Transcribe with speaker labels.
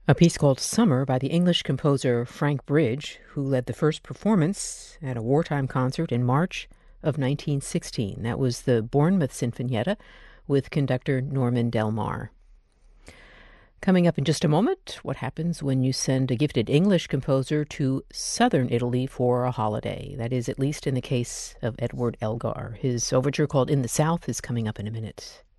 Speaker 1: A piece called Summer by the English composer Frank Bridge, who led the first performance at a wartime concert in March of 1916. That was the Bournemouth Sinfonietta with conductor Norman Del Mar. Coming up in just a moment, what happens when you send a gifted English composer to southern Italy for a holiday? That is, at least in the case of Edward Elgar. His overture called In the South is coming up in a minute.